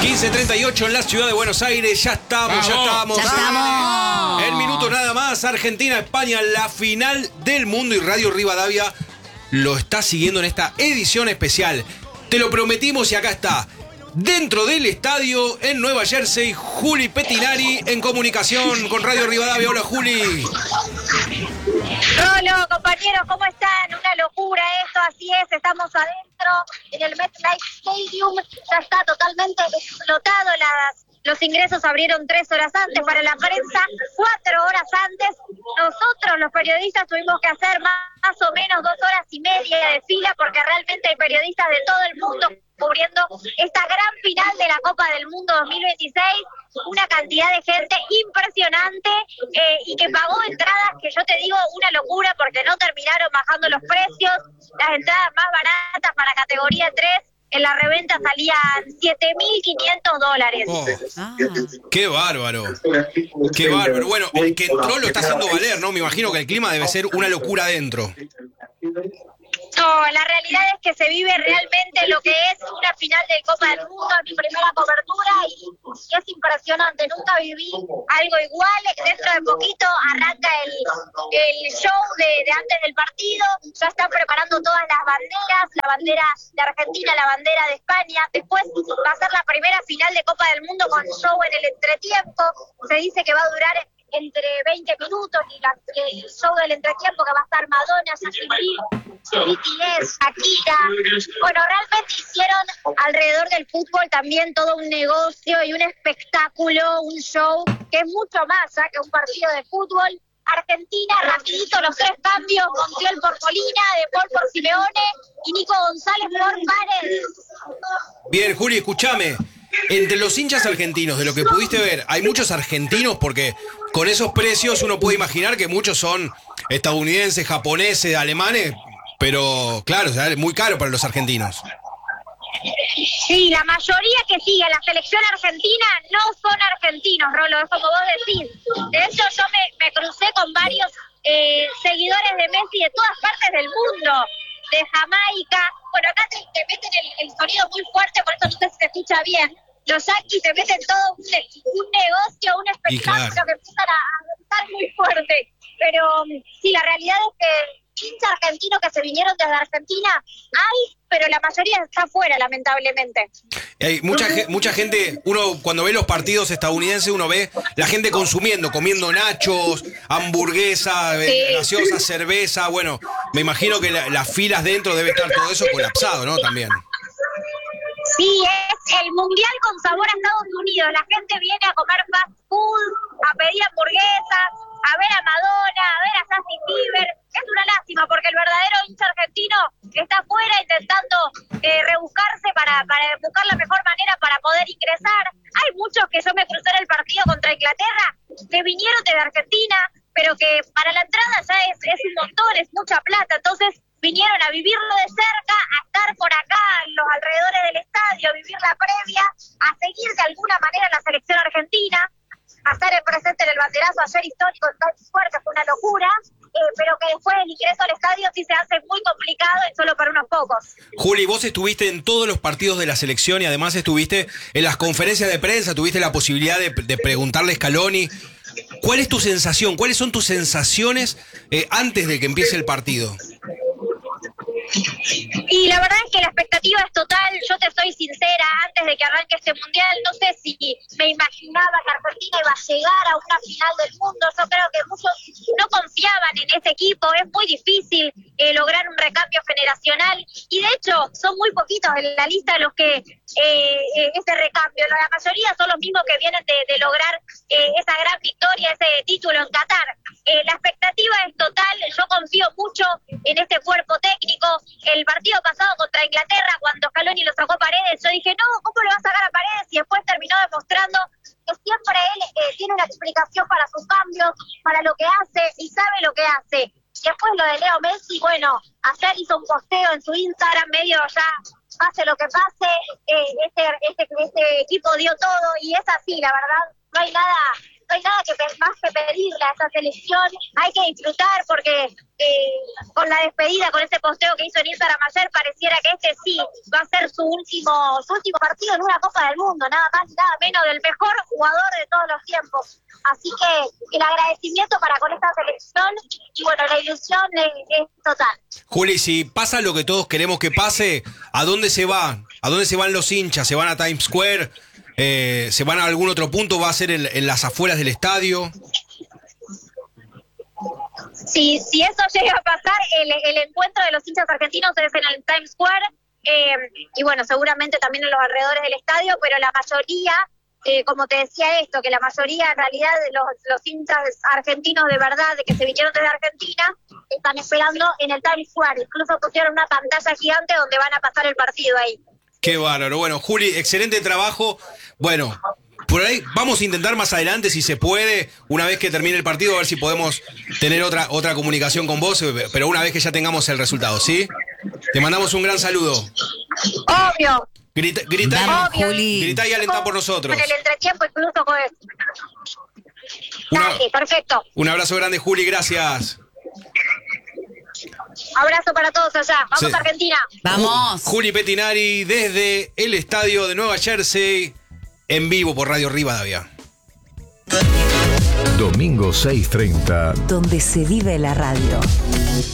15:38 en la ciudad de Buenos Aires. Ya estamos. El minuto nada más. Argentina-España, la final del mundo. Y Radio Rivadavia lo está siguiendo en esta edición especial. Te lo prometimos y acá está. Dentro del estadio en Nueva Jersey, Juli Pettinari en comunicación con Radio Rivadavia. Hola, Juli. Rolo, compañeros, ¿cómo están? Una locura esto, así es, estamos adentro en el MetLife Stadium, ya está totalmente explotado, los ingresos abrieron 3 horas antes para la prensa, 4 horas antes. Nosotros, los periodistas, tuvimos que hacer más o menos 2 horas y media de fila porque realmente hay periodistas de todo el mundo cubriendo esta gran final de la Copa del Mundo 2026. Una cantidad de gente impresionante y que pagó entradas que yo te digo una locura porque no terminaron bajando los precios. Las entradas más baratas para categoría 3 en la reventa salían $7.500. ¡Qué bárbaro! ¡Qué bárbaro! Bueno, el que entró lo está haciendo valer, ¿no? Me imagino que el clima debe ser una locura adentro. No, la realidad es que se vive realmente lo que es una final de Copa del Mundo, mi primera cobertura, y es impresionante, nunca viví algo igual. Dentro de poquito arranca el show de antes del partido, ya están preparando todas las banderas, la bandera de Argentina, la bandera de España, después va a ser la primera final de Copa del Mundo con show en el entretiempo, se dice que va a durar entre 20 minutos y el show del entretiempo que va a estar Madonna, Justin Bieber, BTS, Shakira. Bueno, realmente hicieron alrededor del fútbol también todo un negocio y un espectáculo, un show que es mucho más que un partido de fútbol. Argentina, rapidito los 3 cambios, Montiel por Molina, De Paul por Simeone y Nico González por Paredes. Bien, Juli, escúchame. Entre los hinchas argentinos, de lo que pudiste ver, ¿hay muchos argentinos? Porque con esos precios uno puede imaginar que muchos son estadounidenses, japoneses, alemanes, pero claro, es muy caro para los argentinos. Sí, la mayoría que sigue a la selección argentina no son argentinos, Rolo, es como vos decís. De hecho, yo me crucé con varios seguidores de Messi de todas partes del mundo, de Jamaica. Bueno, acá te meten el sonido muy fuerte, por eso no sé si se escucha bien. Los yanquis te meten todo un negocio, un espectáculo que empiezan a avanzar muy fuerte. Pero sí, la realidad es que hinchas argentinos que se vinieron desde Argentina hay, pero la mayoría está afuera, lamentablemente. Hay mucha gente, uno cuando ve los partidos estadounidenses, uno ve la gente comiendo nachos, hamburguesa, gaseosa, cerveza. Bueno, me imagino que las filas dentro debe estar todo eso colapsado, ¿no? También. Sí, es el mundial con sabor a Estados Unidos. La gente viene a comer fast food, a pedir hamburguesas, a ver a Madonna, a ver a Justin Bieber. Es una lástima porque el verdadero hincha argentino está afuera intentando rebuscarse para buscar la mejor manera para poder ingresar. Hay muchos que yo me crucé en el partido contra Inglaterra que vinieron desde Argentina, pero que para la entrada ya es un montón, es mucha plata. Entonces vinieron a vivirlo de cerca, a estar por acá en los alrededores del estadio, a vivir la previa, a seguir de alguna manera la selección argentina, a estar presente en el banderazo ayer histórico en Times Square, que fue una locura, pero que después el ingreso al estadio sí se hace muy complicado y solo para unos pocos. Juli, vos estuviste en todos los partidos de la selección y además estuviste en las conferencias de prensa, tuviste la posibilidad de preguntarle a Scaloni. ¿Cuál es tu sensación? ¿Cuáles son tus sensaciones antes de que empiece el partido? Y la verdad es que la expectativa es total. Yo te soy sincera, antes de que arranque este mundial, no sé si me imaginaba que Argentina iba a llegar a una final del mundo. Yo creo que muchos no confiaban en ese equipo. Es muy difícil lograr un recambio generacional y de hecho son muy poquitos en la lista los que ese recambio. La mayoría son los mismos que vienen de lograr esa gran victoria, ese título en Qatar. La expectativa es total. Yo confío mucho en este cuerpo técnico. El partido pasado contra Inglaterra, cuando Scaloni lo sacó a Paredes, yo dije, no, ¿cómo le va a sacar a Paredes? Y después terminó demostrando que siempre él tiene una explicación para sus cambios, para lo que hace, y sabe lo que hace. Después lo de Leo Messi, bueno, ayer hizo un posteo en su Instagram, medio ya, pase lo que pase, este equipo dio todo, y es así, la verdad, no hay nada no hay nada más que pedirle a esta selección. Hay que disfrutar porque con la despedida, con ese posteo que hizo en Instagram ayer, pareciera que este sí va a ser su último partido en una Copa del Mundo, nada más y nada menos, del mejor jugador de todos los tiempos. Así que el agradecimiento para con esta selección y bueno, la ilusión es total. Juli, si pasa lo que todos queremos que pase, ¿a dónde se va? ¿A dónde se van los hinchas? ¿Se van a Times Square? ¿Se van a algún otro punto? ¿Va a ser en las afueras del estadio? Si eso llega a pasar, el encuentro de los hinchas argentinos es en el Times Square y bueno, seguramente también en los alrededores del estadio, pero la mayoría, como te decía esto, que la mayoría en realidad de los hinchas argentinos de verdad, de que se vinieron desde Argentina, están esperando en el Times Square. Incluso pusieron una pantalla gigante donde van a pasar el partido ahí. Qué bárbaro. Bueno, Juli, excelente trabajo. Bueno, por ahí vamos a intentar más adelante, si se puede, una vez que termine el partido, a ver si podemos tener otra comunicación con vos, pero una vez que ya tengamos el resultado, ¿sí? Te mandamos un gran saludo. Obvio. Gritá y alentá por nosotros. En el entretiempo incluso podés. Dale, perfecto. Un abrazo grande, Juli, gracias. Abrazo para todos allá. Vamos a Argentina. Vamos. Juli Pettinari desde el estadio de Nueva Jersey, en vivo por Radio Rivadavia. Domingo 6:30. Donde se vive la radio.